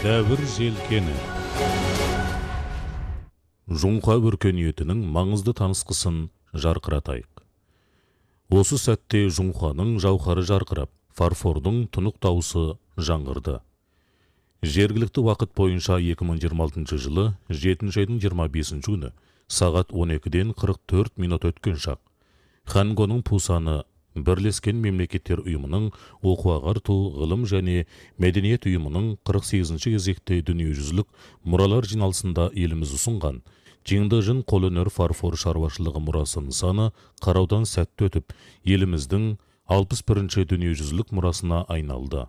Дәуір желкені. Жоңқа өркениетінің маңызды танысқысын жарқыратайық. Осы сәтте жоңқаның жауһары жарқырап, фарфордың тұнық дауысы жаңғырды. Жергілікті уақыт бойынша 2026 жылы 7 айдың 25 күні сағат 12-ден 44 минут өткен шақ. Хангоның Пусаны Бірлескен Мемлекеттер ұйымының оқу-ағарту, ғылым және мәдениет ұйымының 48-ші кезекте дүниежүзілік мұралар жиналысында еліміз ұсынған Жиңдыжын қолөнер фарфор шаруашылығы мұрасы нысаны қараудан сәтті өтіп, еліміздің 61-ші дүниежүзілік мұрасына айналды.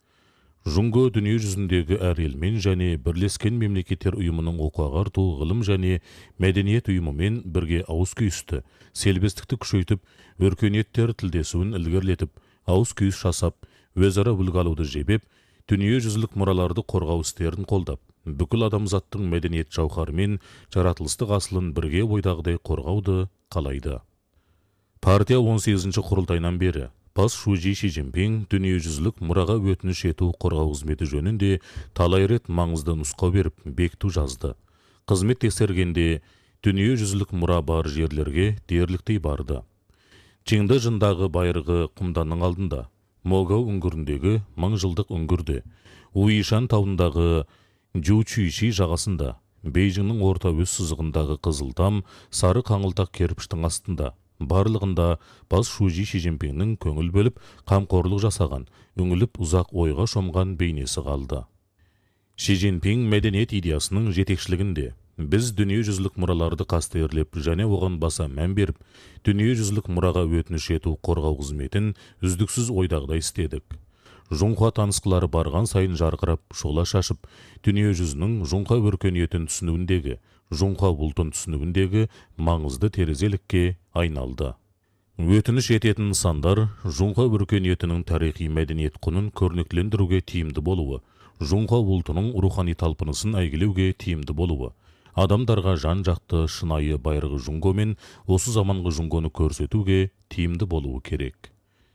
Жұңго дүние жүзіндегі әр елмен және Бірлескен Мемлекеттер ұйымының оқу-ағарту, ғылым және мәдениет ұйымымен бірге ауыз күйісті, селбестікті күшейтіп, өркениеттер тілдесуін ілгерілетіп, ауыз күйіс жасап, өзара үлгі алуды жебеп, дүние жүзілік мұраларды қорғау істерін қолдап, бүкіл адамзаттың мәдениет жауһары мен жаратылыстық асылын бірге ойдағыдай қорғауды қалайды. Партия 18-ші құрылтайынан бері Бас Шужи Ши Цзиньпин дүниежүзілік мұраға өтініш ету қорғау қызметі жөнінде талай рет маңызды нұсқау беріп, бекіту жазды. Қызмет тексергенде дүниежүзілік мұра бар жерлерге дерліктей барды. Жиңдыжындағы байырғы құмданның алдында, Могау үңгіріндегі мыңжылдық үңгірде, Уишан тауындағы Жучуйши жағасында, Бейжіңнің орта өз сызығындағы Қызылтам, сары қаңылтақ керпіштің астында, барлығында Бас Шужи Ши Цзиньпиннің көңіл бөліп, қамқорлық жасаған, үңіліп ұзақ ойға шомған бейнесі қалды. Ши Цзиньпин мәдениет идеясының жетекшілігінде біз дүниежүзілік мұраларды қастерлеп және оған баса мән беріп, дүниежүзілік мұраға өтініш ету қорғау қызметін үздіксіз ойдағыдай істедік. Жоңқа танысқылары барған сайын жарқырап, шола шашып, дүниежүзінің жоңқа өркениетін түсінуіндегі, жоңқа ұлтын түсінуіндегі маңызды терезелікке айналды. Өтініш ететін нысандар жоңқа өркениетінің тарихи мәдениет құнын көрнектілендіруге тиімді болуы, жоңқа ұлтының рухани талпынысын әйгілеуге тиімді болуы, адамдарға жан-жақты шынайы байырғы жұңго мен осы заманғы жұңгоны көрсетуге тиімді болуы керек.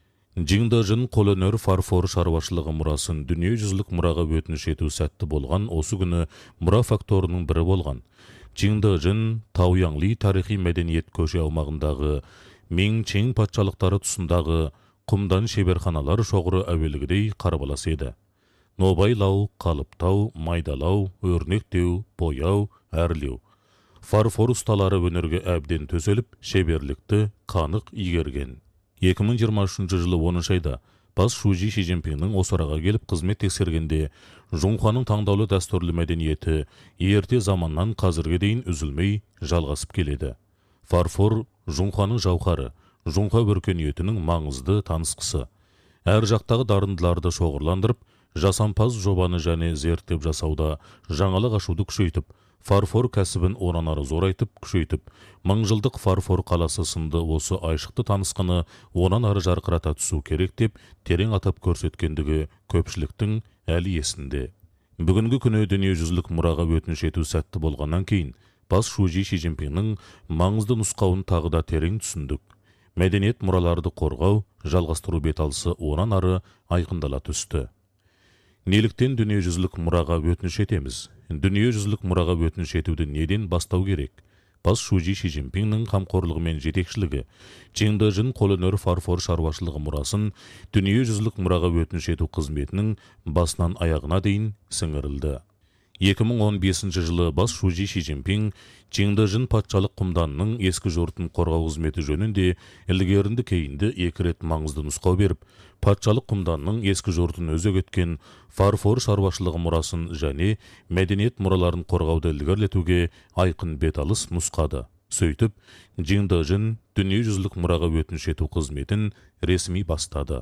Жиңдыжын қолөнер фарфор шаруашылығы мұрасын дүниежүзілік мұраға өтініш ету сәтті болған осы күні мұра факторының бірі болған. Жиңдыжын Тауяңли тарихи мәдениет көше аумағындағы Миң-Чең патшалықтары тұсындағы құмдан шеберханалар шоғыры әуелгідей қарбалас еді. Нобайлау, қалыптау, майдалау, өрнектеу, бояу, әрлеу. Фарфор ұсталары өнерге әбден төселіп, шеберлікті қанық игерген. 2023 жылы 10 айда Бас Шужи Ши Цзиньпиннің осы араға келіп қызмет тексергенде, жоңқаның таңдаулы дәстүрлі мәдениеті ерте заманнан қазірге дейін үзілмей жалғасып келеді. Фарфор жоңқаның жауһары, жоңқа өркениетінің маңызды танысқысы. Әр жақтағы дарындыларды шоғырландырып, жасампаз жобаны және зерттеп жасауда жаңалық ашуды күшейтіп, фарфор кәсібін онан ары зорайтып, күшейтіп, мыңжылдық фарфор қаласы сынды осы айшықты танысқаны онан ары жарқырата түсу керек деп терең атап көрсеткендігі көпшіліктің әлі есінде. Бүгінгі күні дүниежүзілік мұраға өтініш ету сәтті болғаннан кейін, Бас Шужи Ши Цзиньпиннің маңызды нұсқауын тағы да терең түсіндік. Мәдениет мұраларды қорғау, жалғастыру беталысы онан ары айқындала түсті. Неліктен дүниежүзілік мұраға өтініш етеміз? Дүниежүзілік мұраға өтініш етуді неден бастау керек? Бас Шужи Ши Цзиньпиннің қамқорлығы мен жетекшілігі Жиңдыжын қолөнер фарфор шаруашылығы мұрасын дүниежүзілік мұраға өтініш ету қызметінің басынан аяғына дейін сіңірілді. 2015 жылы Бас Шужи Ши Цзиньпин Жиңдыжын патшалық құмданның ескі жұртын қорғау қызметі жөнінде ілгерінді кейінді 2 рет маңызды нұсқау беріп, патшалық құмданның ескі жұртын өзек еткен фарфор шаруашылығы мұрасын және мәдениет мұраларын қорғауды ілгерілетуге айқын беталыс нұсқады. Сөйтіп, Жиңдыжын дүниежүзілік мұраға өтініш ету қызметін ресми бастады.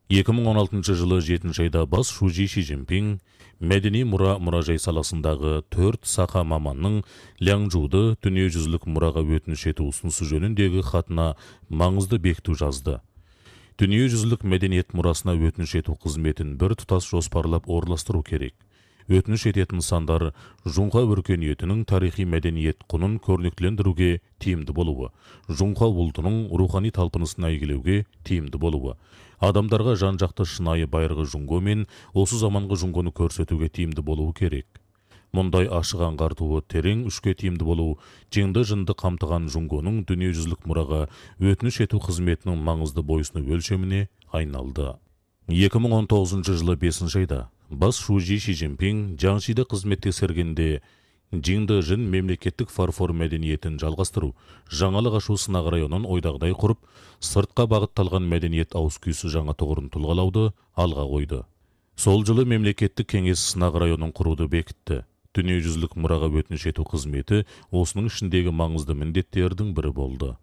2016 жылы 7 айда Бас Шужи Ши Цзиньпин мәдени мұражай саласындағы 4 сақа маманның Лянжуды дүниежүзілік мұраға өтініш ету ұсынысы жөніндегі хатына маңызды бекіту жазды. Дүниежүзілік мәдениет мұрасына өтініш ету қызметін бір тұтас жоспарлап орналастыру керек. өтініш ететін нысандар Жоңқа өркениетінің тарихи мәдениет құнын көрнектілендіруге тиімді болуы, Жоңқа ұлтының рухани талпынысын әйгілеуге тиімді болуы, адамдарға жан-жақты шынайы байырғы Жоңго мен осы заманғы Жоңгоны көрсетуге тиімді болуы керек. Мұндай ашық аңғартуы терең үшке тиімді болу, жеңді жынды қамтыған Жоңгоның дүниежүзілік мұраға өтініш ету қызметінің маңызды бойсыны өлшеміне айналды. 2019 жылы 5 айда бас Шужи Ши Цзиньпин Жаңшиде қызмет тексергенде жеңді жын мемлекеттік фарфор мәдениетін жалғастыру, жаңалық ашу сынақ районын ойдағыдай құрып, сыртқа бағытталған мәдениет ауызкүйсі жаңа тұғырын тұлғалауды алға қойды. Сол жылы мемлекеттік кеңес сынақ районын құруды бекітті. Дүниежүзілік мұраға өтініш ету қызметі осының ішіндегі маңызды міндеттердің бірі болды.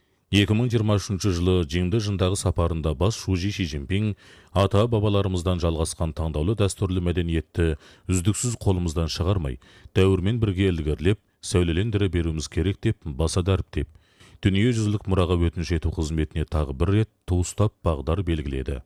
2023 жылы жеңді жындағы сапарында бас Шужи Ши Цзиньпин ата-бабаларымыздан жалғасқан таңдаулы дәстүрлі мәдениетті үздіксіз қолымыздан шығармай, дәуірмен бірге ілгерілеп, сәулелендіре беруіміз керек деп баса дәріптеп, дүниежүзілік мұраға өтініш ету қызметіне тағы бір рет туыстап бағдар белгіледі.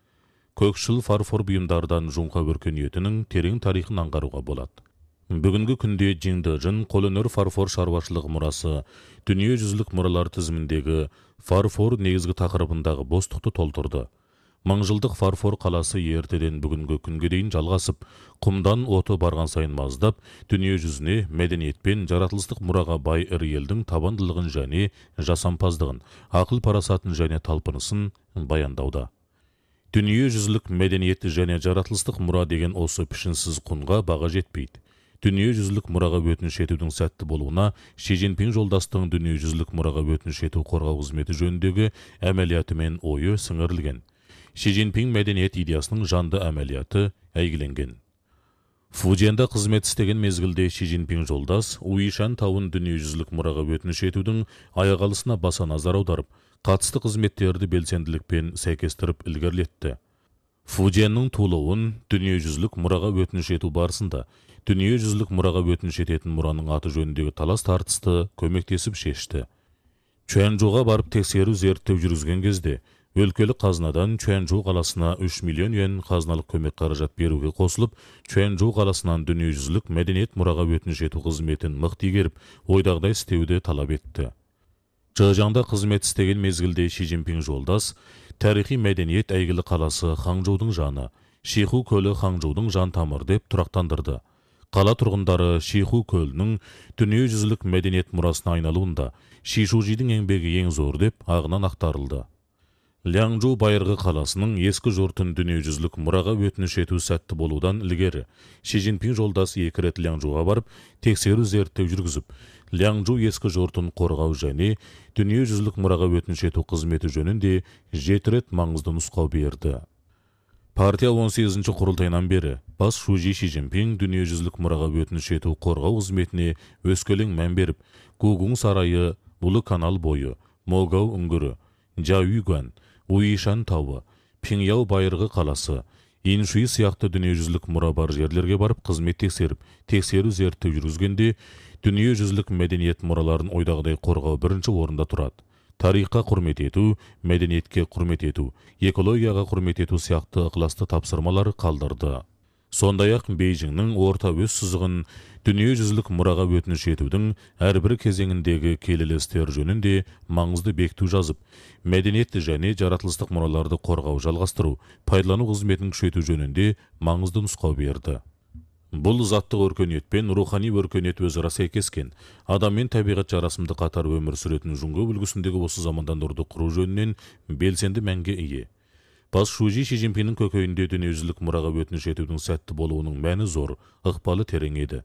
Көкшіл фарфор бұйымдардан Жоңқа өркениетінің терең тарихын аңғаруға болады. Бүгінгі күнде жеңді жын қолөнер фарфор шаруашылығы мұрасы дүниежүзілік мұралар тізіміндегі фарфор негізгі тақырыбындағы бостықты толтырды. Мыңжылдық фарфор қаласы ертеден бүгінгі күнге дейін жалғасып, құмдан оты барған сайын маздап, дүниежүзіне мәдениетпен жаратылыстық мұраға бай ірі елдің табандылығын және жасампаздығын, ақыл парасатын және талпынысын баяндауда. Дүниежүзілік мәдениет және жаратылыстық мұра деген осы пішінсіз құнға баға жетпейді. Дүниежүзілік мұраға өтініш етудің сәтті болуына Ши Цзиньпин жолдастың дүниежүзілік мұраға өтініш ету қорғау қызметі жөніндегі әмәлияты мен ойы сіңірілген. Ши Цзиньпин мәдениет идеясының жанды әмәлияты әйгіленген. Фужианда қызмет істеген мезгілде Ши Цзиньпин жолдас Уишан тауын дүниежүзілік мұраға өтініш етудің аяғалысына баса назар аударып, қатысты қызметтерді белсенділікпен сәйкестіріп ілгерілетті. Фужианның тулауын дүниежүзілік мұраға өтініш ету барысында дүниежүзілік мұраға өтініш ететін мұраның аты жөніндегі талас тартысты көмектесіп шешті. Чуанчжоуға барып тексеру зерттеу жүргізген кезде өлкелік қазынадан Чуанчжоу қаласына 3 миллион юан қазыналық көмек қаражат беруге қосылып, Чуанчжоу қаласынан дүниежүзілік мәдениет мұраға өтініш ету қызметін мықты игеріп, ойдағыдай істеуді талап етті. Чжэжаңда қызмет істеген мезгілде Ши Цзиньпин жолдас тарихи мәдениет әйгілі қаласы Ханчжоудың жаны, Шиху көлі Ханчжоудың жан тамыр деп тұрақтандырды. Қала тұрғындары Шиху көлінің дүниежүзілік мәдениет мұрасына айналуында Ши Шужидің еңбегі ең зор деп ағынан ақтарылды. Лянчжоу байырғы қаласының ескі жұртын дүниежүзілік мұраға өтініш ету сәтті болудан ілгері Ши Цзиньпин жолдас 2 рет Лянчжоуға барып, тексеру зерттеу жүргізіп, Лянчжоу ескі жұртын қорғау және дүниежүзілік мұраға өтініш ету қызметі жөнінде 7 рет маңызды нұсқау берді. Партия 18-ші құрылтайынан бері бас Шужи Ши Цзиньпин дүниежүзілік мұраға өтініш ету қорғау қызметіне өскелең мән беріп, Гугун сарайы, Ұлы канал бойы, Могау үңгірі, Жаүйган, Уишан тауы, Пиңяу байырғы қаласы, Иншуи сияқты дүниежүзілік мұра бар жерлерге барып қызмет тексеріп, тексеру зерттеу жүргізгенде дүниежүзілік мәдениет мұраларын ойдағыдай қорғау бірінші орында тұрады. Тарихқа құрмет ету, мәдениетке құрмет ету, экологияға құрмет ету сияқты ықыласты тапсырмалары қалдырды. Сондай-ақ Бейжіңнің орта өз сызығын дүниежүзілік мұраға өтініш етудің әрбір кезеңіндегі келелестер жөнінде маңызды бекіту жазып, мәдениетті және жаратылыстық мұраларды қорғау жалғастыру, пайдалану қызметін күшейту жөнінде маңызды нұсқау берді. Бұл заттық өркениет пен рухани өркениет өзара сәйкескен, адам мен табиғат жарасымды қатар өмір сүретін Жоңго үлгісіндегі осы замандандыруды құру жөнінен белсенді мәнге ие. Бас Шужи Ши Цзиньпиннің көкейінде дүниежүзілік мұраға өтініш етудің сәтті болуының мәні зор, ықпалы терең еді.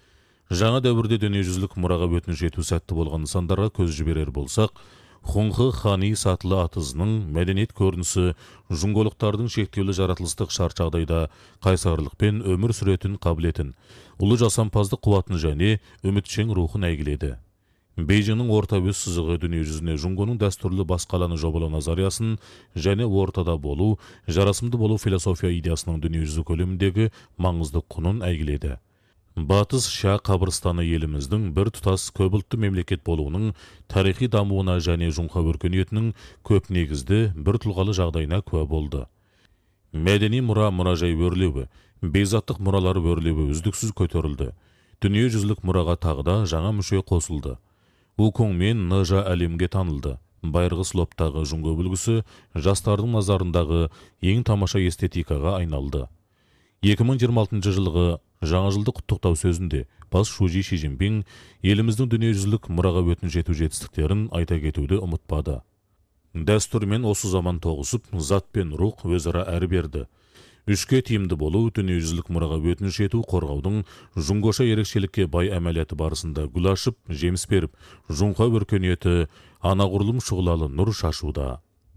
Жаңа дәуірде дүниежүзілік мұраға өтініш ету сәтті болған нысандарға көз жіберер болсақ, Хунхы Хани сатылы атызының мәдениет көрінісі жоңголықтардың шектеулі жаратылыстық шарт жағдайда қайсарлықпен өмір сүретін қабілетін, ұлы жасампаздық қуатын және үмітшең рухын әйгіледі. Бейжіңнің орта өз сызығы дүниежүзіне Жоңгоның дәстүрлі бас қаланы жобалау назариясын және ортада болу, жарасымды болу философия идеясының дүниежүзі көлеміндегі маңызды құнын әйгіледі. Батыс Ша қабырстаны еліміздің бір тұтас көпұлтты мемлекет болуының тарихи дамуына және Жоңқа өркениетінің көп негізді бір тұлғалы жағдайына куә болды. Мәдени мұра мұражай өрлеуі, бейзаттық мұралар өрлеуі үздіксіз көтерілді. Дүниежүзілік мұраға тағыда жаңа мүше қосылды. Укоңмен Нажа әлемге танылды. Байырғы слоптағы жұңго бүлгісі жастардың назарындағы ең тамаша эстетикаға айналды. 2026 жылғы жаңа жылды құттықтау сөзінде бас шужи Ши Цзиньпин еліміздің дүниежүзілік мұраға өтініш ету жетістіктерін айта кетуді ұмытпады. Дәстүрмен осы заман тоғысып, зат пен рух өзара әрі берді. Үшке тиімді болу дүниежүзілік мұраға өтініш ету қорғаудың жұңғоша ерекшелікке бай әмәлияты барысында гүл ашып, жеміс беріп, жұңқа өркениеті анағұрлым шұғылалы нұр шашуда.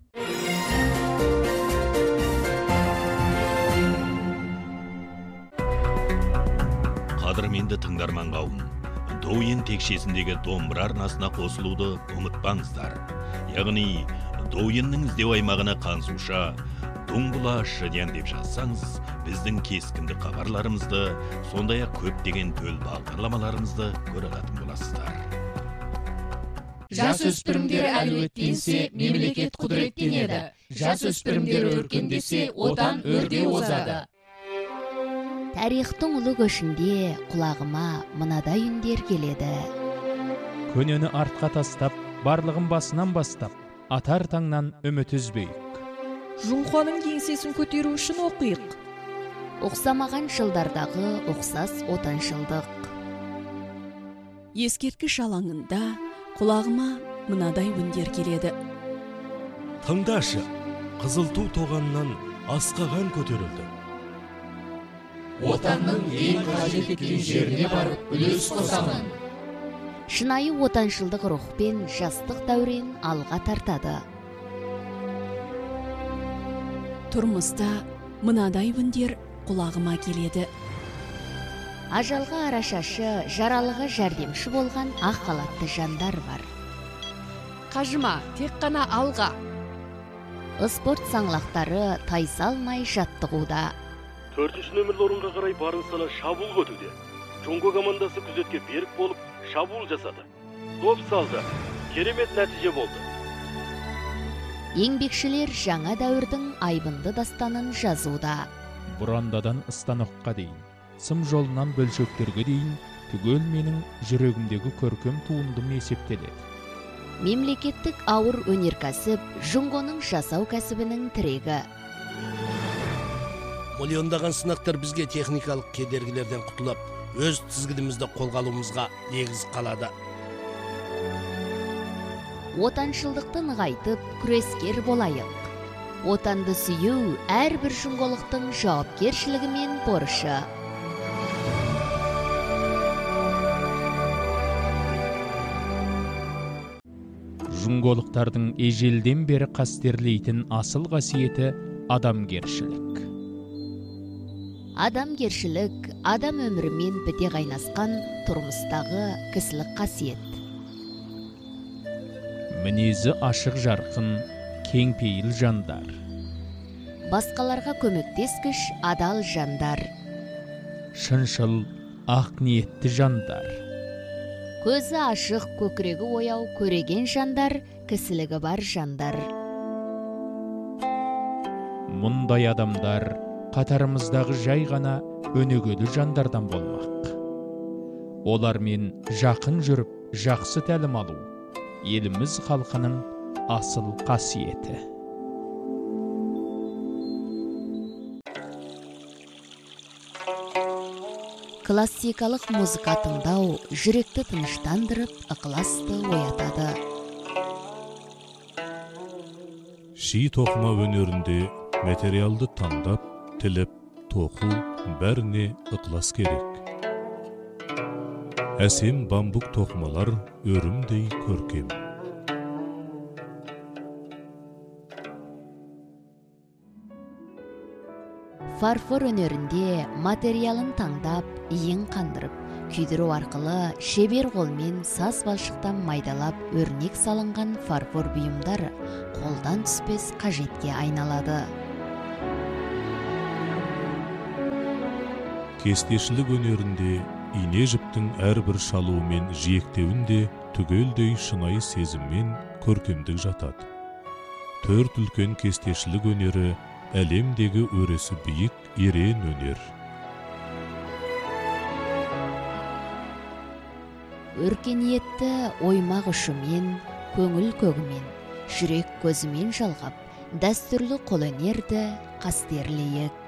Қадірменді тыңдарман қауым, Douyin текшесіндегі домбыра арнасына қосылуды ұмытпаңыздар. Яғни, Douyinнің іздеу аймағына қансуша, Дуңбұлашы деп жазсаңыз, біздің кескінді хабарларымызды, сондай-ақ көптеген төл бағдарламаларымызды көре алатын боласыздар. Жасөспірімдер әлеуеттенсе, мемлекет құдіреттенеді. Жасөспірімдер өркендесе, отан өрде озады. Тарихтың ұлы көшінде құлағыма мынадай үндер келеді. Көнені артқа тастап, барлығын басынан бастап, атар таңнан үміт үзбейік. Жұңқаның кеңсесін көтеру үшін оқиық. Оқсамаған жылдардағы оқсас отаншылдық. Ескерткіш алаңында құлағыма мынадай үндер келеді. Тыңдашы, қызыл ту тоғаннан асқаған көтерілді. Отанның ең қажет еткен жеріне барып үлес қосамын. Шынайы отаншылдық рухпен жастық дәурен алға тартады. Тұрмыста мынадай үндер құлағыма келеді. Ажалға арашашы, жаралыға жәрдемші болған ақ халатты жандар бар. Қажыма, тек қана алға. Спорт саңлақтары тайсалмай жаттығуда. 4-ші нөмірлі орынға қарай барын сала шабуыл көтуде. Жұңго командасы күзетке берік болып шабуыл жасады. Доп салды. Керемет нәтиже болды. Еңбекшілер жаңа дәуірдің айбынды дастанын жазуда. Бұрандадан станокқа дейін, сым жолынан бөлшектерге дейін, түгел менің жүрегімдегі көркем туындым есептеледі. Мемлекеттік ауыр өнеркәсіп жұңғоның жасау кәсібінің тірегі. Миллиондаған сынақтар бізге техникалық кедергілерден құтылып, өз тізгінімізді қолға алуымызға негіз қалады. Отаншылдықты нығайтып, күрескер болайық. Отанды сүю әрбір жұңғолықтың жауапкершілігі мен борышы. Жұңғолықтардың ежелден бері қастерлейтін асыл қасиеті адамгершілік. Адамгершілік адам өмірімен біте қайнасқан тұрмыстағы кісілік қасиет. Мінезі ашық жарқын, кеңпейіл жандар. Басқаларға көмектескіш адал жандар. Шыншыл, ақ ниетті жандар. Көзі ашық, көкірегі ояу, көреген жандар, кісілігі бар жандар. Мұндай адамдар қатарымыздағы жай ғана өнегелі жандардан болмақ. Олармен жақын жүріп, жақсы тәлім алу, еліміз халқының асыл қасиеті. Классикалық музыка тыңдау жүректі тыныштандырып, ықыласты оятады. Ши тоқыма өнерінде материалды таңдап, тіліп, тоқу бәріне ықылас керек. Әсем бамбук тоқымалар өрімдей көркем. Фарфор өнерінде материалын таңдап, иін қандырып, күйдіру арқылы шебер қолмен саз балшықтан майдалап өрнек салынған фарфор бұйымдары қолдан түспес қажетке айналады. Кестешілік өнерінде ине жіптің әрбір шалуы мен жиектеуінде түгелдей шынайы сезім мен көркемдік жатады. Төрт үлкен кестешілік өнері әлемдегі өресі биік ерен өнер. Өркениетті оймақ ұшымен, көңіл көгімен, жүрек көзімен жалғап, дәстүрлі қолөнерді қастерлейік.